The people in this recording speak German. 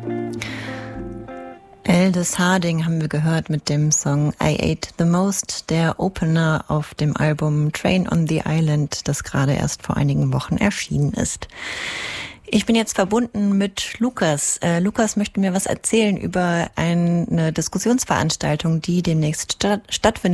Aldous Harding haben wir gehört mit dem Song I Ate the Most, der Opener auf dem Album Train on the Island, das gerade erst vor einigen Wochen erschienen ist. Ich bin jetzt verbunden mit Lukas. Lukas möchte mir was erzählen über eine Diskussionsveranstaltung, die demnächst stattfindet